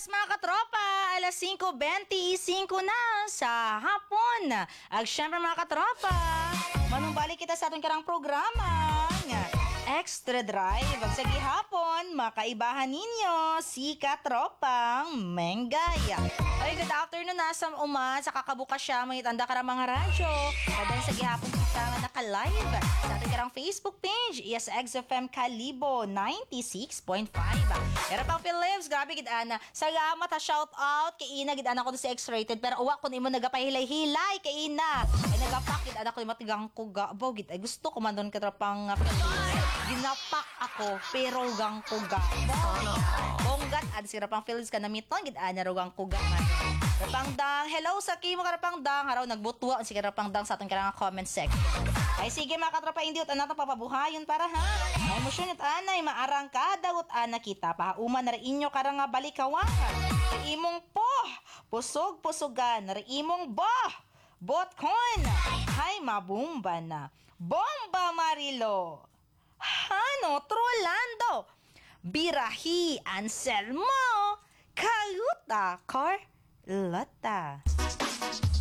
Yes, mga katropa, alas 5:25 na sa hapon. At syempre mga katropa, manumbalik kita sa ating karang programa nga Extra Drive. At sa gihapon, makaibahan ninyo si katropang Menggay. Ay, good afternoon na sa sa kakabukas siya, may tanda ka mga radyo. At sa gihapon kita nga naka-live sa ating karang Facebook page, ESXFM Kalibo 96.5. Pero pang Philips, grabe gid ana. Salamat ha, shout out kay Ina gid ana ko si X-rated, pero uwa ko nimo nagapahilay-hilay kay Ina. Ay nagapak gid ana ko matigang kuga. Baw gid ay gusto ko man don katropang ginapak ako pero gang kuga. Bonggat ad sira pang Philips ka namiton gid ana rugang kuga man. Karapangdang, hello sa kimo karapangdang. Haraw nagbutwa si karapangdang sa atong karang comment section. Ay sige mga katropa, hindi ut anatong papabuhayon para ha. Ay emosyon at anay maarang kada ut ana kita pahauman na inyo karang nga balikawangan. Imong pusog-pusugan na imong botkon. Hay mabumba na. Bomba Marilo. Hano Trolando. Birahi Anselmo. Kaluta Carlota.